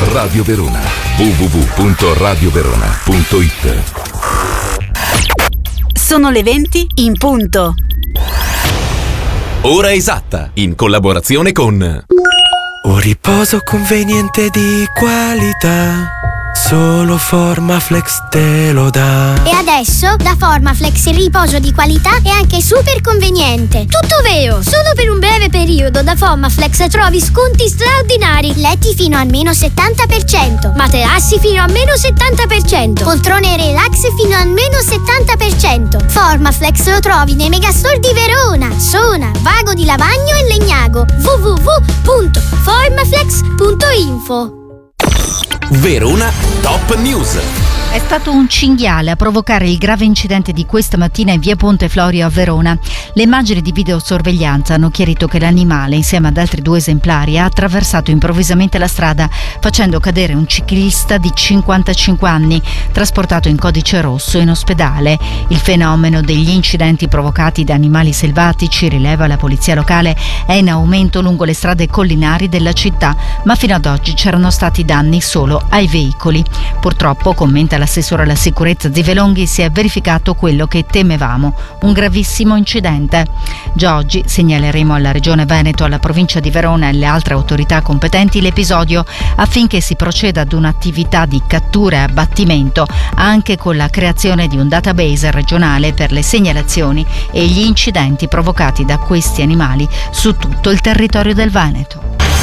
Radio Verona. www.radioverona.it. Sono le 20 in punto. Ora esatta, in collaborazione con Un riposo conveniente di qualità, solo Formaflex te lo dà. E adesso da Formaflex il riposo di qualità è anche super conveniente. Tutto vero! Solo per un breve periodo da Formaflex trovi sconti straordinari. Letti fino a meno 70%, materassi fino a meno 70%, poltrone relax fino a meno 70%. Formaflex lo trovi nei megastore di Verona, Sona, Vago di Lavagno e Legnago. www.formaflex.info. Verona Top News. È stato un cinghiale a provocare il grave incidente di questa mattina in via Ponte Florio a Verona. Le immagini di videosorveglianza hanno chiarito che l'animale, insieme ad altri 2 esemplari, ha attraversato improvvisamente la strada facendo cadere un ciclista di 55 anni, trasportato in codice rosso in ospedale. Il fenomeno degli incidenti provocati da animali selvatici, rileva la polizia locale, è in aumento lungo le strade collinari della città, ma fino ad oggi c'erano stati danni solo ai veicoli. Purtroppo, commenta l'assessore alla sicurezza Zivelonghi, si è verificato quello che temevamo, un gravissimo incidente. Già oggi segnaleremo alla Regione Veneto, alla provincia di Verona e alle altre autorità competenti l'episodio affinché si proceda ad un'attività di cattura e abbattimento, anche con la creazione di un database regionale per le segnalazioni e gli incidenti provocati da questi animali su tutto il territorio del Veneto.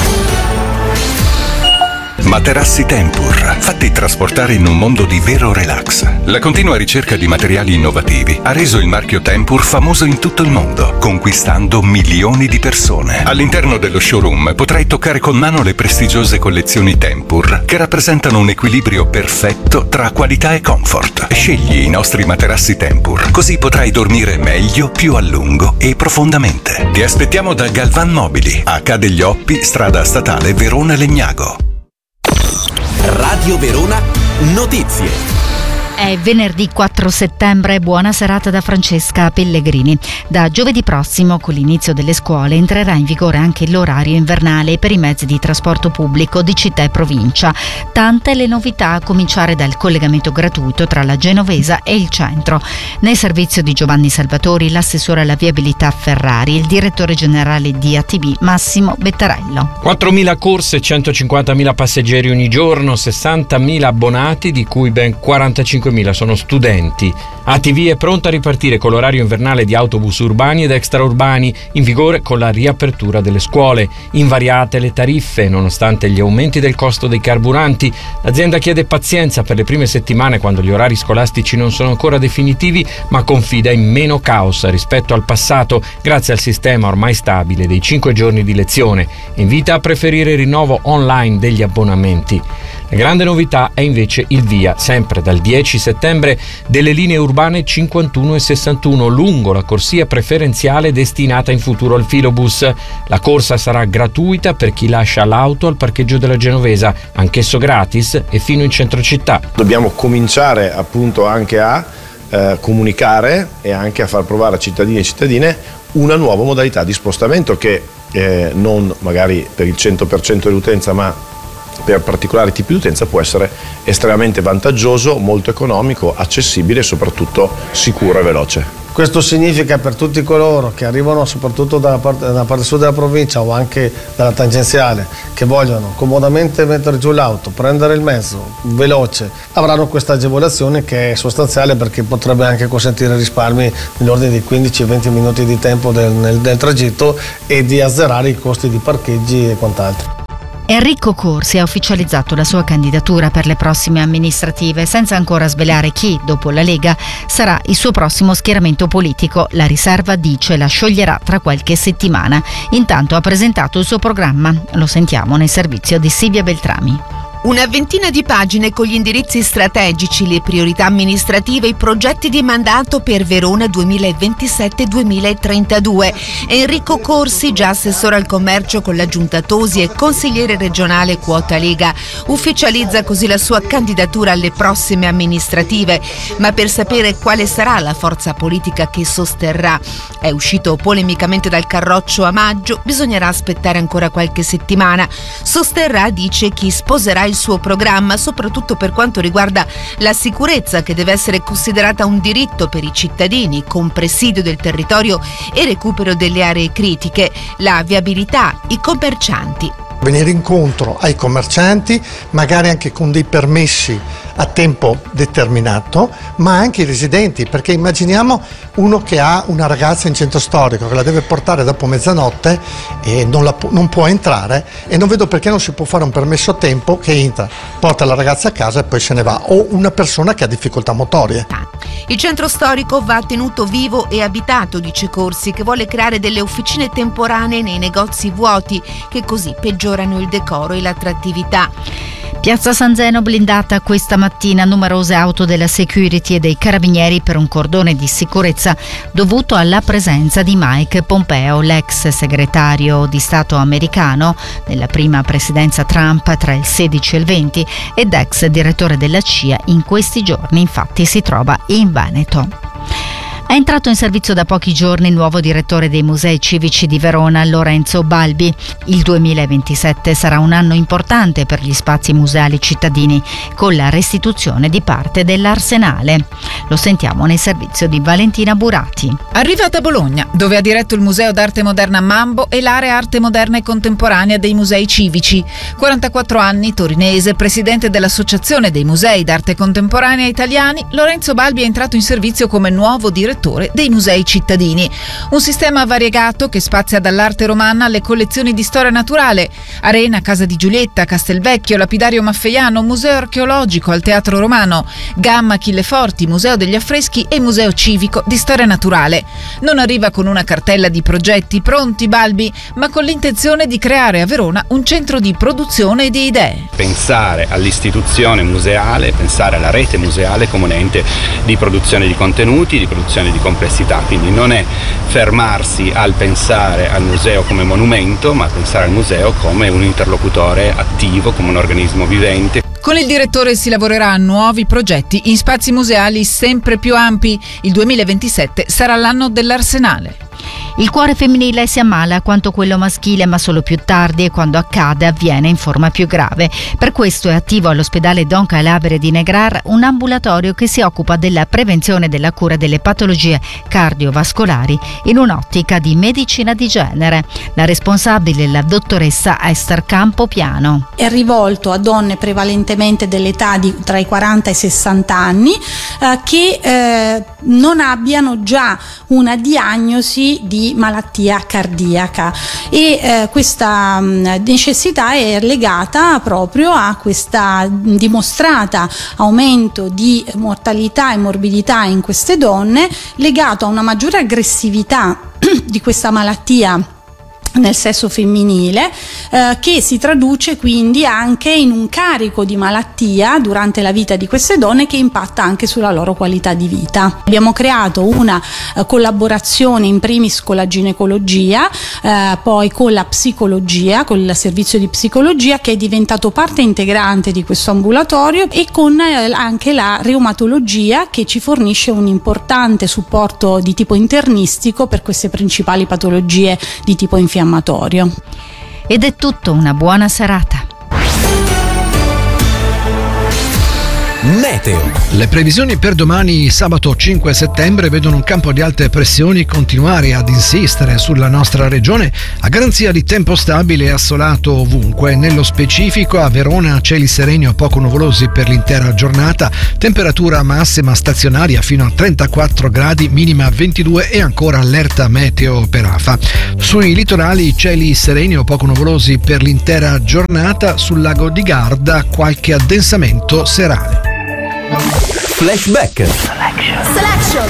Materassi Tempur, fatti trasportare in un mondo di vero relax. La continua ricerca di materiali innovativi ha reso il marchio Tempur famoso in tutto il mondo, conquistando milioni di persone. All'interno dello showroom potrai toccare con mano le prestigiose collezioni Tempur, che rappresentano un equilibrio perfetto tra qualità e comfort. Scegli i nostri materassi Tempur, così potrai dormire meglio, più a lungo e profondamente. Ti aspettiamo da Galvan Mobili, H degli Oppi, strada statale Verona Legnago. Radio Verona Notizie. È venerdì 4 settembre, buona serata da Francesca Pellegrini. Da giovedì prossimo, con l'inizio delle scuole, entrerà in vigore anche l'orario invernale per i mezzi di trasporto pubblico di città e provincia. Tante le novità, a cominciare dal collegamento gratuito tra la Genovesa e il centro. Nel servizio di Giovanni Salvatori, l'assessore alla viabilità Ferrari, il direttore generale di ATV Massimo Bettarello. 4.000 corse, 150.000 passeggeri ogni giorno, 60.000 abbonati, di cui ben 45.000 sono studenti. ATV è pronta a ripartire con l'orario invernale di autobus urbani ed extraurbani, in vigore con la riapertura delle scuole. Invariate le tariffe, nonostante gli aumenti del costo dei carburanti. L'azienda chiede pazienza per le prime settimane, quando gli orari scolastici non sono ancora definitivi, ma confida in meno caos rispetto al passato, grazie al sistema ormai stabile dei 5 giorni di lezione. Invita a preferire il rinnovo online degli abbonamenti. La grande novità è invece il via, sempre dal 10 settembre, delle linee urbane 51 e 61 lungo la corsia preferenziale destinata in futuro al filobus. La corsa sarà gratuita per chi lascia l'auto al parcheggio della Genovesa, anch'esso gratis e fino in centro città. Dobbiamo cominciare appunto anche a comunicare e anche a far provare a cittadini e cittadine una nuova modalità di spostamento che non magari per il 100% dell'utenza, ma per particolari tipi di utenza può essere estremamente vantaggioso, molto economico, accessibile e soprattutto sicuro e veloce. Questo significa per tutti coloro che arrivano soprattutto dalla parte sud della provincia o anche dalla tangenziale, che vogliono comodamente mettere giù l'auto, prendere il mezzo veloce, avranno questa agevolazione che è sostanziale, perché potrebbe anche consentire risparmi nell'ordine di 15-20 minuti di tempo del tragitto e di azzerare i costi di parcheggi e quant'altro. Enrico Corsi ha ufficializzato la sua candidatura per le prossime amministrative, senza ancora svelare chi, dopo la Lega, sarà il suo prossimo schieramento politico. La riserva, dice, la scioglierà tra qualche settimana. Intanto ha presentato il suo programma. Lo sentiamo nel servizio di Silvia Beltrami. Una ventina di pagine con gli indirizzi strategici, le priorità amministrative, i progetti di mandato per Verona 2027-2032. Enrico Corsi, già assessore al commercio con la Giunta Tosi e consigliere regionale quota Lega, ufficializza così la sua candidatura alle prossime amministrative. Ma per sapere quale sarà la forza politica che sosterrà, è uscito polemicamente dal carroccio a maggio, bisognerà aspettare ancora qualche settimana. Sosterrà, dice, chi sposerà il suo programma, soprattutto per quanto riguarda la sicurezza, che deve essere considerata un diritto per i cittadini, con presidio del territorio e recupero delle aree critiche, la viabilità, i commercianti. Venire incontro ai commercianti, magari anche con dei permessi a tempo determinato, ma anche i residenti, perché immaginiamo uno che ha una ragazza in centro storico che la deve portare dopo mezzanotte e non può entrare, e non vedo perché non si può fare un permesso a tempo che entra, porta la ragazza a casa e poi se ne va, o una persona che ha difficoltà motorie. Il centro storico va tenuto vivo e abitato, dice Corsi, che vuole creare delle officine temporanee nei negozi vuoti, che così peggiorano il decoro e l'attrattività. Piazza San Zeno blindata questa mattina, numerose auto della security e dei carabinieri per un cordone di sicurezza dovuto alla presenza di Mike Pompeo, l'ex segretario di Stato americano nella prima presidenza Trump tra il 16 e il 20 ed ex direttore della CIA. In questi giorni infatti si trova in Veneto. È entrato in servizio da pochi giorni il nuovo direttore dei Musei Civici di Verona, Lorenzo Balbi. Il 2027 sarà un anno importante per gli spazi museali cittadini, con la restituzione di parte dell'Arsenale. Lo sentiamo nel servizio di Valentina Burati. Arriva da Bologna, dove ha diretto il Museo d'Arte Moderna Mambo e l'area Arte Moderna e Contemporanea dei Musei Civici. 44 anni, torinese, presidente dell'Associazione dei Musei d'Arte Contemporanea Italiani, Lorenzo Balbi è entrato in servizio come nuovo direttore dei Musei Cittadini. Un sistema variegato che spazia dall'arte romana alle collezioni di storia naturale, Arena, Casa di Giulietta, Castelvecchio, Lapidario Maffeiano, Museo Archeologico al Teatro Romano, Gamma, Chilleforti, Museo degli Affreschi e Museo Civico di Storia Naturale. Non arriva con una cartella di progetti pronti Balbi, ma con l'intenzione di creare a Verona un centro di produzione e di idee. Pensare all'istituzione museale, pensare alla rete museale come un ente di produzione di contenuti, di produzione di complessità, quindi non è fermarsi al pensare al museo come monumento, ma pensare al museo come un interlocutore attivo, come un organismo vivente. Con il direttore si lavorerà a nuovi progetti in spazi museali sempre più ampi. Il 2027 sarà l'anno dell'Arsenale. Il cuore femminile si ammala quanto quello maschile, ma solo più tardi, e quando accade avviene in forma più grave. Per questo è attivo all'ospedale Don Calabre di Negrar un ambulatorio che si occupa della prevenzione e della cura delle patologie cardiovascolari in un'ottica di medicina di genere. La responsabile è la dottoressa Esther Campopiano. È rivolto a donne prevalentemente dell'età di tra i 40 e i 60 anni che non abbiano già una diagnosi di malattia cardiaca, e questa necessità è legata proprio a questa dimostrata aumento di mortalità e morbidità in queste donne, legato a una maggiore aggressività di questa malattia nel sesso femminile, che si traduce quindi anche in un carico di malattia durante la vita di queste donne che impatta anche sulla loro qualità di vita. Abbiamo creato una collaborazione in primis con la ginecologia, poi con la psicologia, con il servizio di psicologia che è diventato parte integrante di questo ambulatorio, e con anche la reumatologia che ci fornisce un importante supporto di tipo internistico per queste principali patologie di tipo infiammatorio. Ed è tutto, una buona serata. Meteo. Le previsioni per domani, sabato 5 settembre, vedono un campo di alte pressioni continuare ad insistere sulla nostra regione a garanzia di tempo stabile e assolato ovunque. Nello specifico a Verona cieli sereni o poco nuvolosi per l'intera giornata, temperatura massima stazionaria fino a 34 gradi, minima 22 e ancora allerta meteo per afa. Sui litorali cieli sereni o poco nuvolosi per l'intera giornata, sul lago di Garda qualche addensamento serale. Flashback. Selection.